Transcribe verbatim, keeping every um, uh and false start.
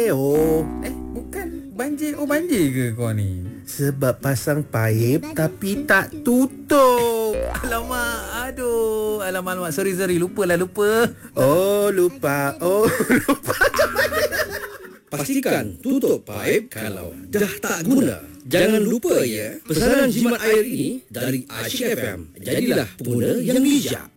oh. Eh, bukan banjir. Oh, banjir ke kau ni? Sebab pasang paip tapi tak tutup. Alamak, aduh. Alamak, alamak. Sorry, sorry. Lupa lah, lupa. Oh, lupa. Oh, lupa. Pastikan tutup paip kalau dah tak guna. Jangan lupa ya, pesanan jimat air ini dari Asyik F M. Jadilah pengguna yang bijak.